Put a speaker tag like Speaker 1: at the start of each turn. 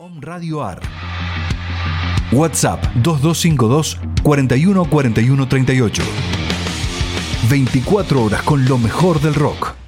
Speaker 1: Home Radio Ar. WhatsApp 2252 41 41 38. 24 horas con lo mejor del rock.